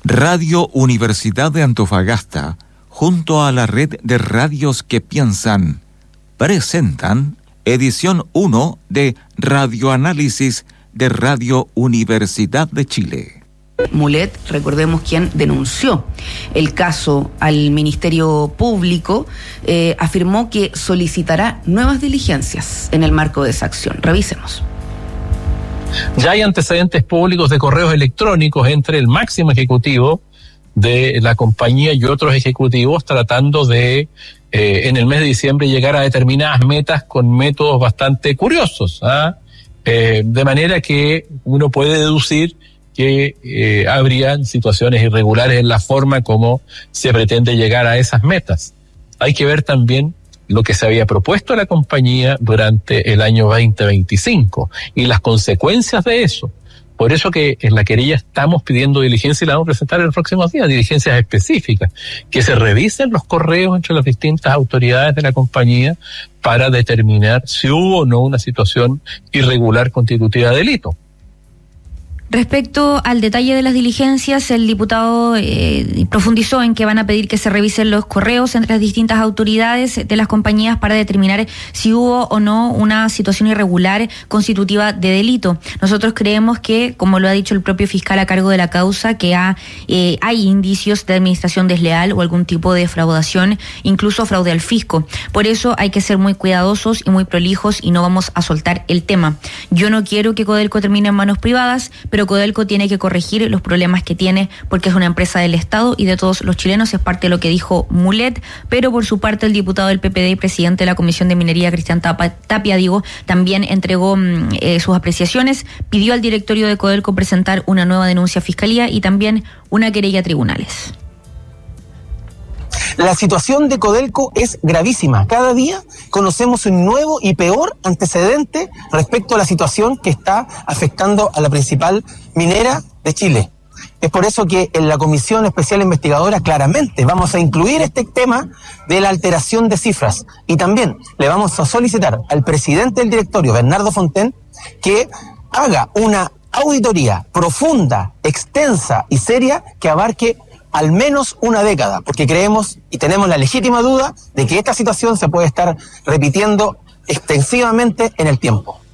Radio Universidad de Antofagasta, junto a la red de radios que piensan, presentan edición 1 de Radioanálisis de Radio Universidad de Chile. Mulet, recordemos quien denunció el caso al Ministerio Público, afirmó que solicitará nuevas diligencias en el marco de esa acción. Revisemos. Ya hay antecedentes públicos de correos electrónicos entre el máximo ejecutivo de la compañía y otros ejecutivos tratando de, en el mes de diciembre, llegar a determinadas metas con métodos bastante curiosos, de manera que uno puede deducir que habrían situaciones irregulares en la forma como se pretende llegar a esas metas. Hay que ver también lo que se había propuesto a la compañía durante el año 2025 y las consecuencias de eso. Por eso que en la querella estamos pidiendo diligencia y la vamos a presentar en los próximos días, diligencias específicas, que se revisen los correos entre las distintas autoridades de la compañía para determinar si hubo o no una situación irregular constitutiva de delito. Respecto al detalle de las diligencias, el diputado profundizó en que van a pedir que se revisen los correos entre las distintas autoridades de las compañías para determinar si hubo o no una situación irregular constitutiva de delito. Nosotros creemos que, como lo ha dicho el propio fiscal a cargo de la causa, que hay indicios de administración desleal o algún tipo de defraudación, incluso fraude al fisco. Por eso hay que ser muy cuidadosos y muy prolijos y no vamos a soltar el tema. Yo no quiero que Codelco termine en manos privadas, pero Codelco tiene que corregir los problemas que tiene porque es una empresa del Estado y de todos los chilenos, es parte de lo que dijo Mulet, pero por su parte el diputado del PPD y presidente de la Comisión de Minería, Cristian Tapia, también entregó sus apreciaciones, pidió al directorio de Codelco presentar una nueva denuncia a Fiscalía y también una querella a tribunales. La situación de Codelco es gravísima. Cada día conocemos un nuevo y peor antecedente respecto a la situación que está afectando a la principal minera de Chile. Es por eso que en la Comisión Especial Investigadora claramente vamos a incluir este tema de la alteración de cifras y también le vamos a solicitar al presidente del directorio, Bernardo Fontaine, que haga una auditoría profunda, extensa y seria que abarque al menos una década, porque creemos y tenemos la legítima duda de que esta situación se puede estar repitiendo extensivamente en el tiempo.